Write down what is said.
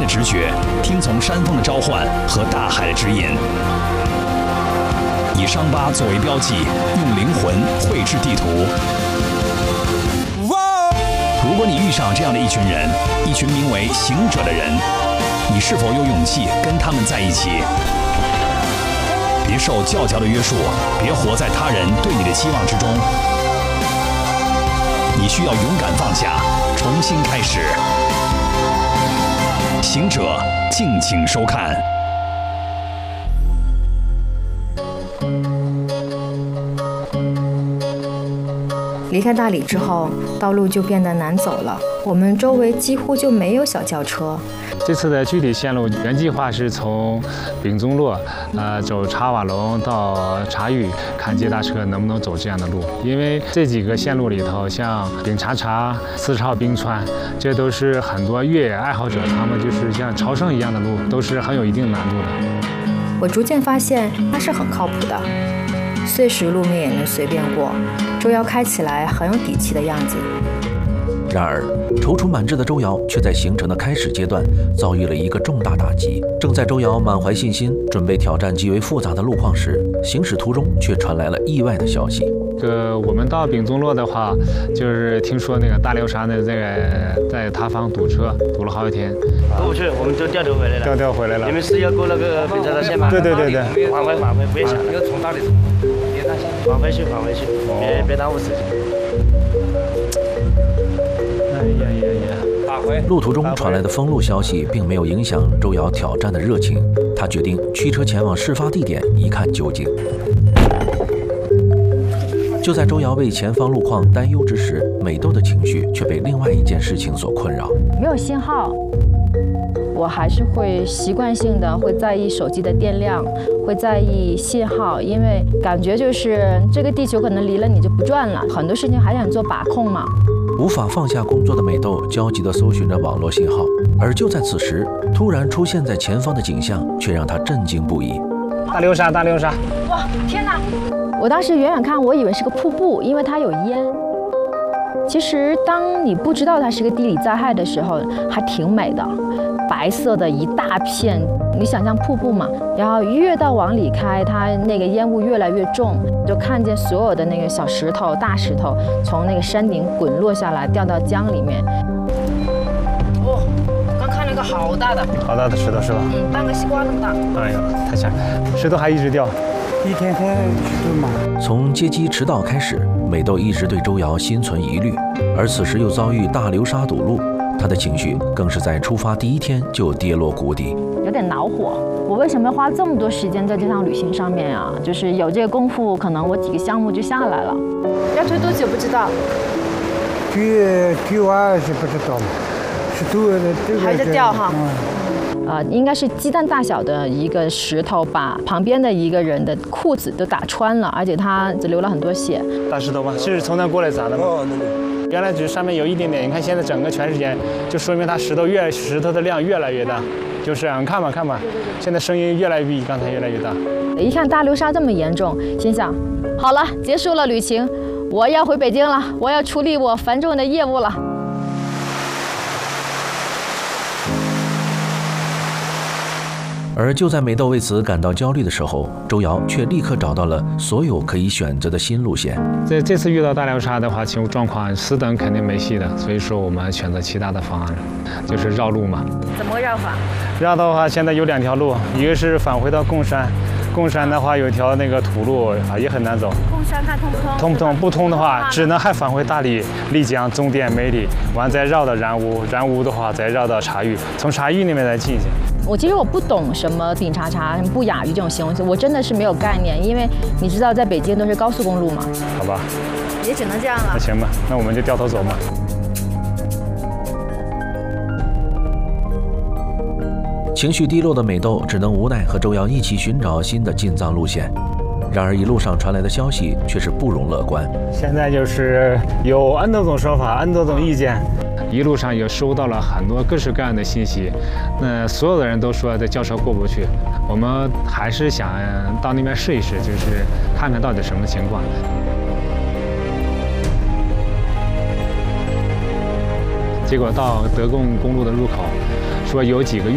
直觉，听从山峰的召唤和大海的指引。以伤疤作为标记，用灵魂绘制地图。如果你遇上这样的一群人，一群名为行者的人，你是否有勇气跟他们在一起？别受教条的约束，别活在他人对你的期望之中。你需要勇敢放下，重新开始。行者，敬请收看。 离开大理之后，道路就变得难走了，我们周围几乎就没有小轿车。 这次的具体线路原计划是从丙中洛，走茶瓦龙到茶峪，看接大车能不能走这样的路。因为这几个线路里头，像丙察察、四朝冰川，这都是很多越野爱好者，他们就是像朝圣一样的路，都是很有一定难度的。 我逐渐发现它是很靠谱的，碎石路面也能随便过，周瑶开起来很有底气的样子。 然而，踌躇满志的周瑶却在行程的开始阶段遭遇了一个重大打击。正在周瑶满怀信心，准备挑战极为复杂的路况时，行驶途中却传来了意外的消息。 我们到丙中洛的话，就是听说那个大流沙的在塌方堵车，堵了好几天。 过不去，我们就掉头回来了。掉回来了。你们是要过那个丙察察线吗？对，返回，不要想，要从大理走，别担心，返回去，别耽误时间。 路途中传来的封路消息并没有影响周瑶挑战的热情，他决定驱车前往事发地点一看究竟。就在周瑶为前方路况担忧之时，美豆的情绪却被另外一件事情所困扰。 没有信号，我还是会习惯性的会在意手机的电量，会在意信号，因为感觉就是这个地球可能离了你就不转了，很多事情还想做把控嘛。 无法放下工作的美豆焦急地搜寻着网络信号，而就在此时，突然出现在前方的景象却让他震惊不已。 大流沙！ 哇，天哪！我当时远远看，我以为是个瀑布，因为它有烟。其实当你不知道它是个地理灾害的时候，还挺美的，白色的一大片，你想象瀑布嘛。然后越到往里开，它那个烟雾越来越重，就看见所有的那个小石头、大石头从那个山顶滚落下来，掉到江里面。 哦，刚看了个好大的石头是吧？ 半个西瓜那么大。 哎呀，太吓人！石头还一直掉。 一天天石头嘛。 从接机迟到开始，美豆一直对周瑶心存疑虑，而此时又遭遇大流沙堵路，她的情绪更是在出发第一天就跌落谷底， 有点恼火。我为什么要花这么多时间在这趟旅行上面啊？就是有这个功夫，可能我几个项目就下来了。 要推多久不知道？ 推完是不知道嘛，是都还在掉哈。 应该是鸡蛋大小的一个石头把旁边的一个人的裤子都打穿了，而且他只流了很多血。 大石头吗？是从那过来砸的吗？原来只是上面有一点点，你看现在整个全是烟，就说明它石头的量越来越大。就是看吧，现在声音越来越比刚才越来越大。 一看大流沙这么严重，心想，好了，结束了旅行，我要回北京了，我要处理我繁重的业务了。 而就在美豆为此感到焦虑的时候，周瑶却立刻找到了所有可以选择的新路线。 这次遇到大流沙的话，情况状况死等肯定没戏的，所以说我们选择其他的方案，就是绕路嘛。 怎么绕法？ 绕的话，现在有2条路，一个是返回到贡山，贡山的话有一条那个土路也很难走。 贡山看通不通？ 通不通？不通的话，只能还返回大理、丽江、终点梅里，完再绕到然乌，然乌的话再绕到茶峪，从茶峪那边再进去。 其实我不懂什么丙察察、不雅于这种形容词，我真的是没有概念，因为你知道在北京都是高速公路嘛。 好吧， 也只能这样了。 那行吧，那我们就掉头走嘛。 情绪低落的美豆只能无奈和周瑶一起寻找新的进藏路线。然而一路上传来的消息却是不容乐观。 现在就是有 N 多种说法， N 多种意见。一路上也收到了很多各式各样的信息，那所有的人都说这轿车过不去，我们还是想到那边试一试，就是看看到底什么情况。结果到德贡公路的入口，说有几个